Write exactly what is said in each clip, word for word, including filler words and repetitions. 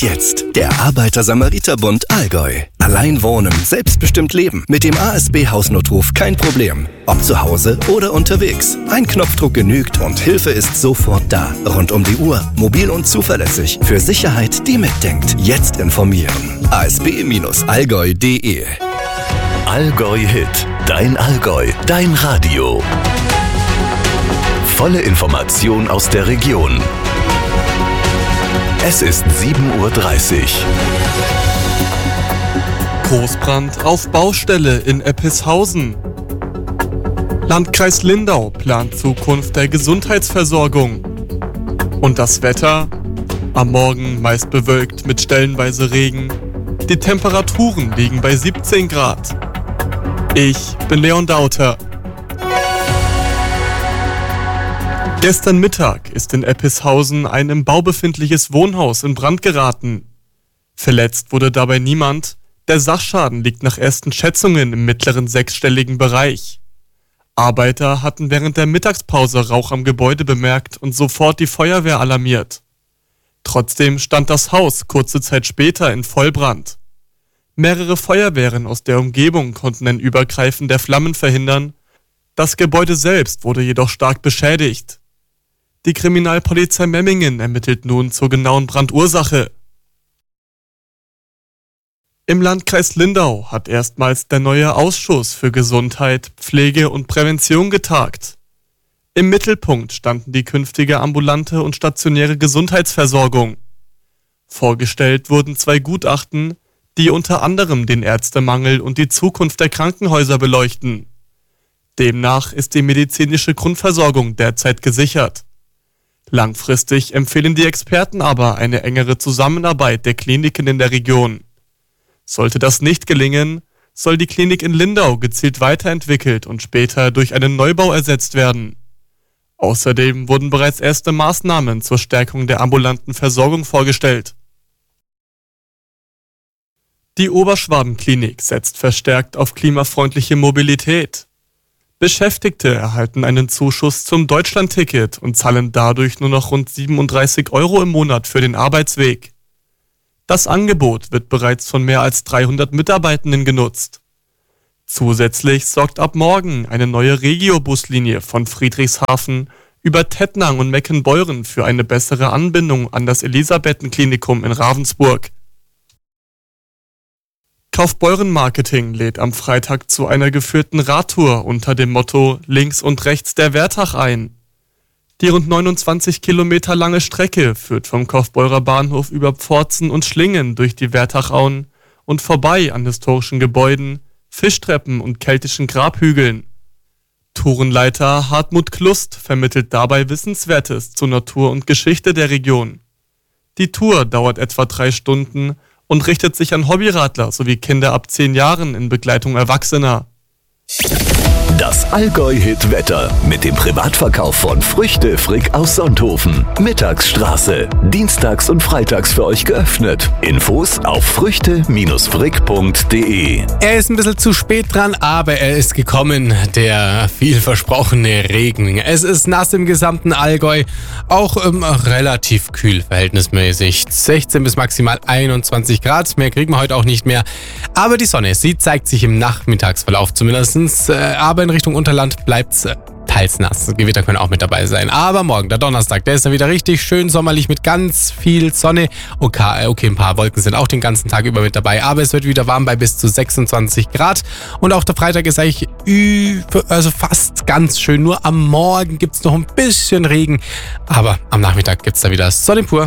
jetzt der Arbeiter-Samariter-Bund Allgäu. Allein wohnen, selbstbestimmt leben. Mit dem A S B-Hausnotruf kein Problem. Ob zu Hause oder unterwegs. Ein Knopfdruck genügt und Hilfe ist sofort da. Rund um die Uhr, mobil und zuverlässig. Für Sicherheit, die mitdenkt. Jetzt informieren. a s b Bindestrich allgäu punkt d e Allgäu Hit. Dein Allgäu. Dein Radio. Volle Information aus der Region. Es ist sieben Uhr dreißig. Großbrand auf Baustelle in Eppishausen. Landkreis Lindau plant Zukunft der Gesundheitsversorgung. Und das Wetter? Am Morgen meist bewölkt mit stellenweise Regen. Die Temperaturen liegen bei siebzehn Grad. Ich bin Leon Dauter. Gestern Mittag ist in Eppishausen ein im Bau befindliches Wohnhaus in Brand geraten. Verletzt wurde dabei niemand. Der Sachschaden liegt nach ersten Schätzungen im mittleren sechsstelligen Bereich. Arbeiter hatten während der Mittagspause Rauch am Gebäude bemerkt und sofort die Feuerwehr alarmiert. Trotzdem stand das Haus kurze Zeit später in Vollbrand. Mehrere Feuerwehren aus der Umgebung konnten ein Übergreifen der Flammen verhindern. Das Gebäude selbst wurde jedoch stark beschädigt. Die Kriminalpolizei Memmingen ermittelt nun zur genauen Brandursache. Im Landkreis Lindau hat erstmals der neue Ausschuss für Gesundheit, Pflege und Prävention getagt. Im Mittelpunkt standen die künftige ambulante und stationäre Gesundheitsversorgung. Vorgestellt wurden zwei Gutachten, die unter anderem den Ärztemangel und die Zukunft der Krankenhäuser beleuchten. Demnach ist die medizinische Grundversorgung derzeit gesichert. Langfristig empfehlen die Experten aber eine engere Zusammenarbeit der Kliniken in der Region. Sollte das nicht gelingen, soll die Klinik in Lindau gezielt weiterentwickelt und später durch einen Neubau ersetzt werden. Außerdem wurden bereits erste Maßnahmen zur Stärkung der ambulanten Versorgung vorgestellt. Die Oberschwaben-Klinik setzt verstärkt auf klimafreundliche Mobilität. Beschäftigte erhalten einen Zuschuss zum Deutschlandticket und zahlen dadurch nur noch rund siebenunddreißig Euro im Monat für den Arbeitsweg. Das Angebot wird bereits von mehr als dreihundert Mitarbeitenden genutzt. Zusätzlich sorgt ab morgen eine neue Regio-Buslinie von Friedrichshafen über Tettnang und Meckenbeuren für eine bessere Anbindung an das Elisabethenklinikum in Ravensburg. Kaufbeuren Marketing lädt am Freitag zu einer geführten Radtour unter dem Motto Links und rechts der Wertach ein. Die rund neunundzwanzig Kilometer lange Strecke führt vom Kaufbeurer Bahnhof über Pforzen und Schlingen durch die Wertachauen und vorbei an historischen Gebäuden, Fischtreppen und keltischen Grabhügeln. Tourenleiter Hartmut Klust vermittelt dabei Wissenswertes zur Natur und Geschichte der Region. Die Tour dauert etwa drei Stunden und richtet sich an Hobbyradler sowie Kinder ab zehn Jahren in Begleitung Erwachsener. Das Allgäu-Hit-Wetter mit dem Privatverkauf von Früchte Frick aus Sonthofen. Mittagsstraße. Dienstags und freitags für euch geöffnet. Infos auf früchte frick punkt d e. Er ist ein bisschen zu spät dran, aber er ist gekommen, der viel versprochene Regen. Es ist nass im gesamten Allgäu, auch ähm, relativ kühl verhältnismäßig. sechzehn bis maximal einundzwanzig Grad, mehr kriegen wir heute auch nicht mehr. Aber die Sonne, sie zeigt sich im Nachmittagsverlauf zumindest, äh, aber in Richtung Unterland bleibt's äh, teils nass. Gewitter können auch mit dabei sein. Aber morgen, der Donnerstag, der ist dann wieder richtig schön sommerlich mit ganz viel Sonne. Okay, okay, ein paar Wolken sind auch den ganzen Tag über mit dabei, aber es wird wieder warm bei bis zu sechsundzwanzig Grad. Und auch der Freitag ist eigentlich über, also fast ganz schön. Nur am Morgen gibt's noch ein bisschen Regen, aber am Nachmittag gibt's da wieder Sonne pur.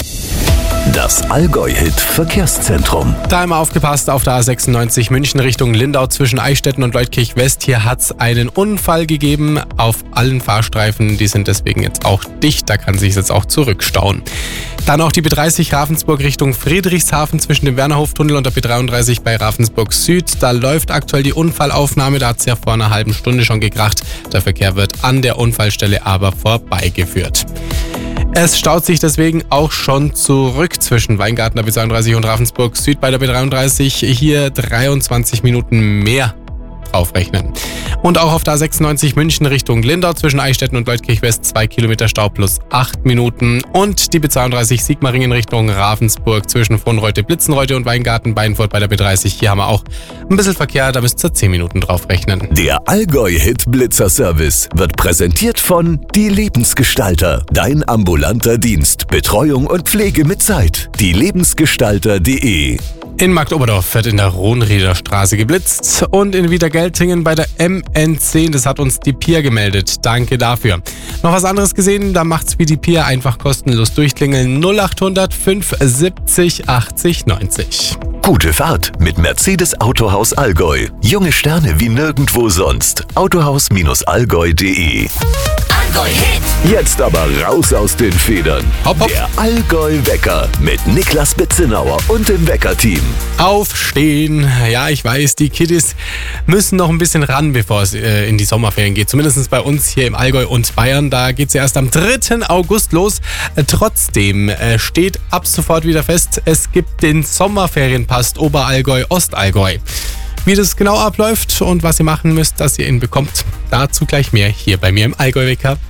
Das Allgäu-Hit-Verkehrszentrum. Da immer aufgepasst auf der A sechsundneunzig München Richtung Lindau zwischen Eichstätten und Leutkirch West. Hier hat es einen Unfall gegeben auf allen Fahrstreifen. Die sind deswegen jetzt auch dicht. Da kann sich jetzt auch zurückstauen. Dann auch die B dreißig Ravensburg Richtung Friedrichshafen zwischen dem Wernerhoftunnel und der B dreiunddreißig bei Ravensburg Süd. Da läuft aktuell die Unfallaufnahme. Da hat es ja vor einer halben Stunde schon gekracht. Der Verkehr wird an der Unfallstelle aber vorbeigeführt. Es staut sich deswegen auch schon zurück zwischen Weingarten der B zweiunddreißig und Ravensburg Süd bei der B dreiunddreißig. Hier dreiundzwanzig Minuten mehr draufrechnen. Und auch auf der A sechsundneunzig München Richtung Lindau zwischen Eichstätten und Leutkirch West zwei Kilometer Stau plus acht Minuten. Und die B zweiunddreißig Sigmaringen Richtung Ravensburg zwischen Vonreute, Blitzenreute und Weingarten Beinfurt bei der B dreißig. Hier haben wir auch ein bisschen Verkehr, da müsst ihr zehn Minuten draufrechnen. Der Allgäu-Hit Blitzer Service wird präsentiert von Die Lebensgestalter. Dein ambulanter Dienst. Betreuung und Pflege mit Zeit. die lebensgestalter punkt de. In Marktoberdorf wird in der Rohnrieder Straße geblitzt und in Wiedergeltingen bei der M N zehn. Das hat uns die Pia gemeldet. Danke dafür. Noch was anderes gesehen? Da macht's wie die Pia, einfach kostenlos durchklingeln. null acht hundert fünf siebzig achtzig neunzig. Gute Fahrt mit Mercedes Autohaus Allgäu. Junge Sterne wie nirgendwo sonst. autohaus Allgäu punkt de. Allgäu-Hit. Jetzt aber raus aus den Federn. Hopp, hopp. Der Allgäu-Wecker mit Niklas Betzenauer und dem Weckerteam. Aufstehen. Ja, ich weiß, die Kiddies müssen noch ein bisschen ran, bevor es äh, in die Sommerferien geht. Zumindest bei uns hier im Allgäu und Bayern. Da geht es ja erst am dritten August los. Äh, trotzdem äh, steht ab sofort wieder fest, es gibt den Sommerferienpass Oberallgäu, Ostallgäu. Wie das genau abläuft und was ihr machen müsst, dass ihr ihn bekommt, dazu gleich mehr hier bei mir im Allgäu-Wecker.